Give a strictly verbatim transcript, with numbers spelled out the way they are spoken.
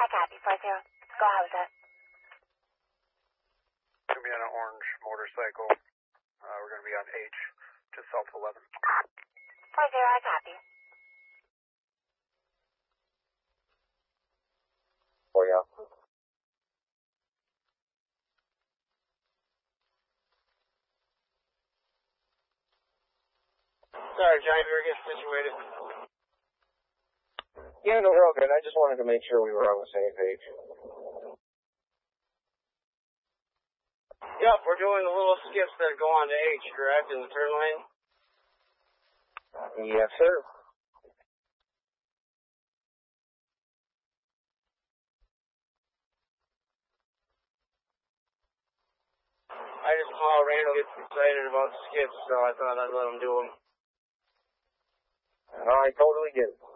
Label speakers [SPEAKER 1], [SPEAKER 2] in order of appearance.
[SPEAKER 1] I copy. four zero. Go out with it.
[SPEAKER 2] It's going to be on an orange motorcycle. Uh, we're going to be on H to South eleven.
[SPEAKER 1] four zero, I copy.
[SPEAKER 3] Oh, yeah.
[SPEAKER 4] Sorry, Johnny, we were getting situated.
[SPEAKER 3] Yeah, no, we're all good. I just wanted to make sure we were on the same page.
[SPEAKER 4] Yep, we're doing the little skips that go on to H, correct, in the turn lane?
[SPEAKER 3] Yes, sir.
[SPEAKER 4] I just saw Randall gets excited about skips, so I thought I'd let him do them.
[SPEAKER 3] I totally get it.